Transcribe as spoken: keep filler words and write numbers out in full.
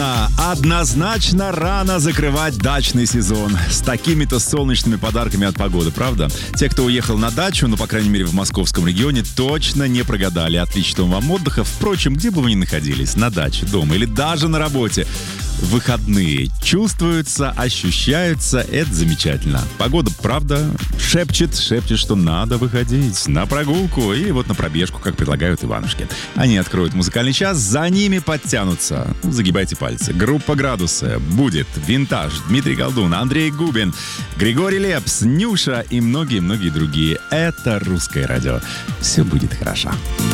Рано, однозначно рано закрывать дачный сезон. С такими-то солнечными подарками от погоды, правда? Те, кто уехал на дачу, ну, по крайней мере, в московском регионе, точно не прогадали. Отличного вам отдыха. Впрочем, где бы вы ни находились, на даче, дома или даже на работе, выходные чувствуются, ощущаются, это замечательно. Погода, правда, шепчет, шепчет, что надо выходить на прогулку и вот на пробежку, как предлагают Иванушки. Они откроют музыкальный час, за ними подтянутся. Загибайте пальцы. Группа «Градусы» будет. «Винтаж», Дмитрий Голдун, Андрей Губин, Григорий Лепс, Нюша и многие-многие другие. Это «Русское радио». Все будет хорошо.